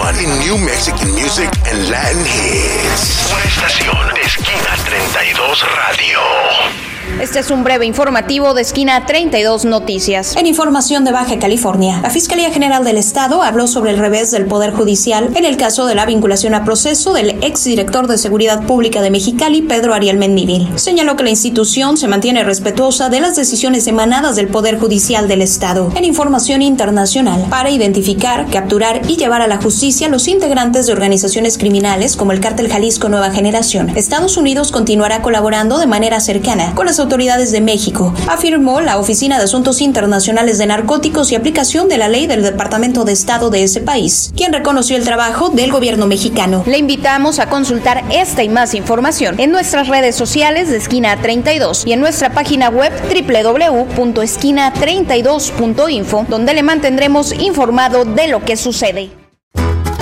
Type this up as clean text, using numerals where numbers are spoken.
one in New Mexican music and Latin hits. Una estación de Esquina 32 Radio. Este es un breve informativo de Esquina 32 Noticias. En información de Baja California, la Fiscalía General del Estado habló sobre el revés del Poder Judicial en el caso de la vinculación a proceso del exdirector de Seguridad Pública de Mexicali, Pedro Ariel Mendívil. Señaló que la institución se mantiene respetuosa de las decisiones emanadas del Poder Judicial del Estado. En información internacional, para identificar, capturar y llevar a la justicia a los integrantes de organizaciones criminales como el Cártel Jalisco Nueva Generación, Estados Unidos continuará colaborando de manera cercana con las autoridades de México, afirmó la Oficina de Asuntos Internacionales de Narcóticos y Aplicación de la Ley del Departamento de Estado de ese país, quien reconoció el trabajo del gobierno mexicano. Le invitamos a consultar esta y más información en nuestras redes sociales de Esquina 32 y en nuestra página web www.esquina32.info, donde le mantendremos informado de lo que sucede.